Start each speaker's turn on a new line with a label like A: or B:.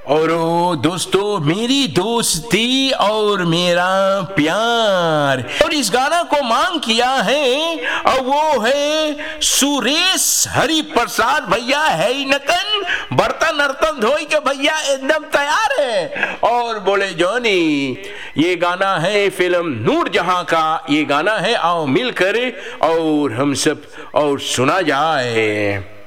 A: और दोस्तों, मेरी दोस्ती और मेरा प्यार, और इस गाना को मांग किया है और वो है सुरेश हरि प्रसाद भैया है नकन, बर्तन अर्तन धोई के भैया एकदम तैयार है। और बोले जॉनी, ये गाना है फिल्म नूरजहां का, ये गाना है आओ मिलकर और हम सब और सुना जाए।